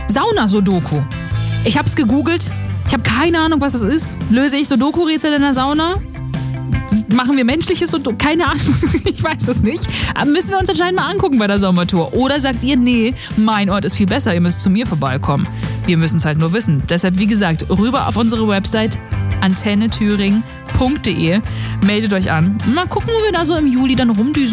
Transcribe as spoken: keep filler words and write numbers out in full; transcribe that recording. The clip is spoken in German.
Sauna-Sudoku. Ich hab's gegoogelt. Ich habe keine Ahnung, was das ist. Löse ich Sudoku-Rätsel in der Sauna? Machen wir menschliches Sudoku? Keine Ahnung. Ich weiß es nicht. Aber müssen wir uns anscheinend mal angucken bei der Sommertour. Oder sagt ihr, nee, mein Ort ist viel besser, ihr müsst zu mir vorbeikommen. Wir müssen es halt nur wissen. Deshalb, wie gesagt, rüber auf unsere Website antenne thüringen punkt de. Meldet euch an. Mal gucken, wo wir da so im Juli dann rumdüsen.